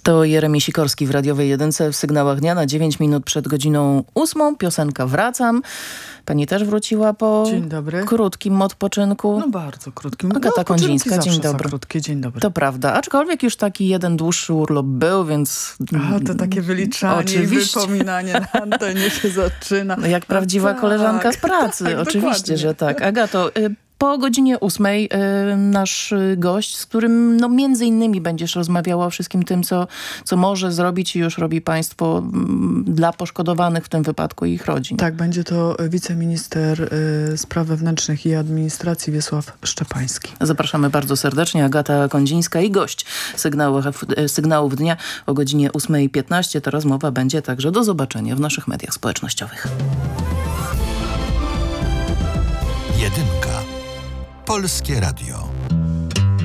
To Jeremi Sikorski w radiowej jedynce w sygnałach dnia na 9 minut przed godziną 8. Piosenka Wracam. Pani też wróciła po Dzień dobry. Krótkim odpoczynku. No bardzo krótkim. Agata Kondzińska, dzień dobry. Krótkie, dzień dobry. To prawda, aczkolwiek już taki jeden dłuższy urlop był, więc... To takie wyliczanie oczywiście. I wypominanie na antenie się zaczyna. No jak prawdziwa koleżanka z pracy, tak, oczywiście, dokładnie. że tak. Agato, po godzinie 8 nasz gość, z którym między innymi będziesz rozmawiała o wszystkim tym, co może zrobić i już robi państwo dla poszkodowanych, w tym wypadku ich rodzin. Tak, będzie to wiceminister spraw wewnętrznych i administracji Wiesław Szczepański. Zapraszamy bardzo serdecznie. Agata Kondzińska i gość sygnałów dnia o godzinie 8:15. Ta rozmowa będzie także do zobaczenia w naszych mediach społecznościowych. Jedynka. Polskie Radio.